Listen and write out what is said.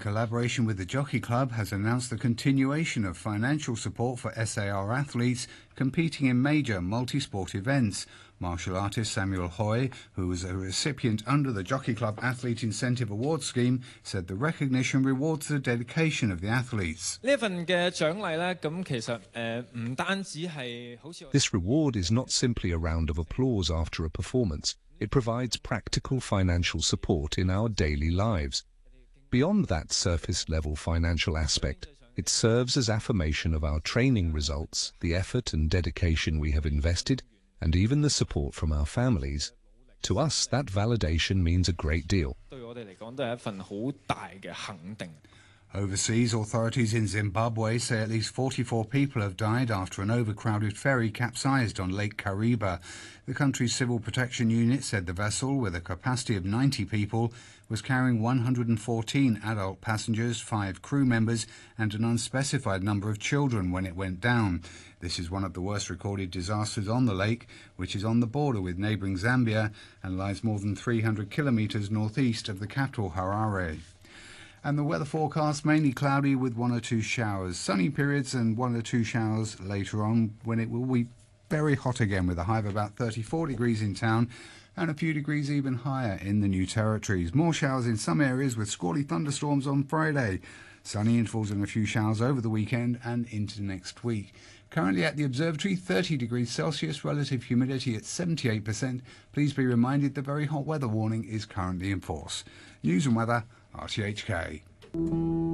collaboration with the Jockey Club, has announced the continuation of financial support for SAR athletes competing in major multi-sport events. Martial artist Samuel Hoy, who was a recipient under the Jockey Club Athlete Incentive Award Scheme, said the recognition rewards the dedication of the athletes. This reward is not simply a round of applause after a performance. It provides practical financial support in our daily lives. Beyond that surface-level financial aspect, it serves as affirmation of our training results, the effort and dedication we have invested, and even the support from our families. To us, that validation means a great deal. Overseas, authorities in Zimbabwe say at least 44 people have died after an overcrowded ferry capsized on Lake Kariba. The country's Civil Protection Unit said the vessel, with a capacity of 90 people, was carrying 114 adult passengers, 5 crew members and an unspecified number of children when it went down. This is one of the worst recorded disasters on the lake, which is on the border with neighbouring Zambia and lies more than 300 kilometres northeast of the capital, Harare. And the weather forecast, mainly cloudy with 1 or 2 showers. Sunny periods and 1 or 2 showers later on, when it will be very hot again, with a high of about 34 degrees in town and a few degrees even higher in the New Territories. More showers in some areas with squally thunderstorms on Friday. Sunny intervals and a few showers over the weekend and into next week. Currently at the observatory, 30 degrees Celsius, relative humidity at 78%. Please be reminded the very hot weather warning is currently in force. News and weather, RTHK.